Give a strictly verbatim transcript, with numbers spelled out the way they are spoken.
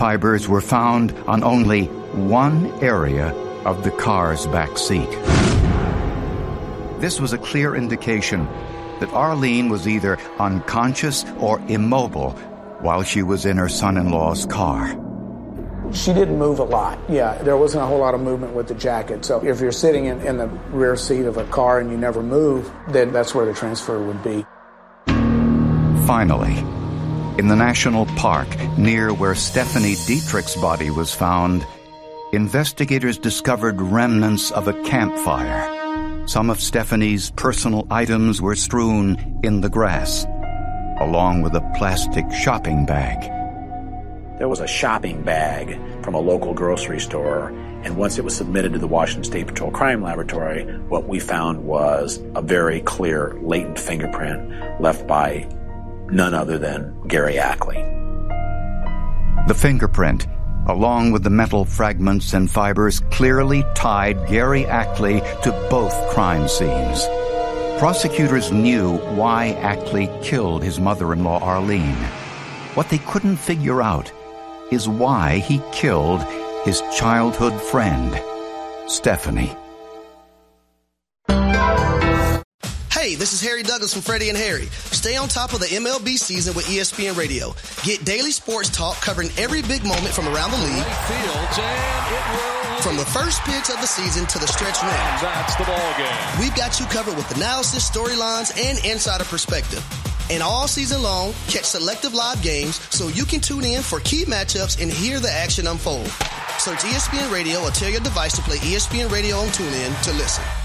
Fibers were found on only one area of the car's back seat. This was a clear indication that Arlene was either unconscious or immobile while she was in her son-in-law's car. She didn't move a lot. Yeah, there wasn't a whole lot of movement with the jacket. So if you're sitting in, in the rear seat of a car and you never move, then that's where the transfer would be. Finally, in the national park near where Stephanie Dietrich's body was found, investigators discovered remnants of a campfire. Some of Stephanie's personal items were strewn in the grass, along with a plastic shopping bag. There was a shopping bag from a local grocery store, and once it was submitted to the Washington State Patrol Crime Laboratory, what we found was a very clear, latent fingerprint left by none other than Gary Ackley. The fingerprint, along with the metal fragments and fibers, clearly tied Gary Ackley to both crime scenes. Prosecutors knew why Ackley killed his mother-in-law, Arlene. What they couldn't figure out is why he killed his childhood friend, Stephanie. Hey, this is Harry Douglas from Freddie and Harry. Stay on top of the M L B season with E S P N Radio. Get daily sports talk covering every big moment from around the league. From the first pitch of the season to the stretch run. That's the ball game. We've got you covered with analysis, storylines, and insider perspective. And all season long, catch selective live games so you can tune in for key matchups and hear the action unfold. Search E S P N Radio or tell your device to play E S P N Radio on TuneIn to listen.